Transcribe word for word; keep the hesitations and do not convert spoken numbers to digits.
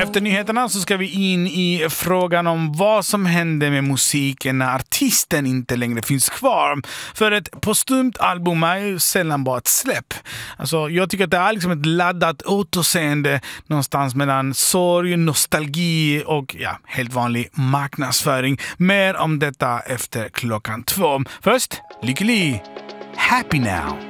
Efter nyheterna så ska vi in i frågan om vad som händer med musiken när artisten inte längre finns kvar. För ett postumt album är ju sällan bara ett släpp. Alltså, jag tycker att det är liksom ett laddat återseende någonstans mellan sorg, nostalgi och ja, helt vanlig marknadsföring. Mer om detta efter klockan två. Först, Lykkelig, Happy Now.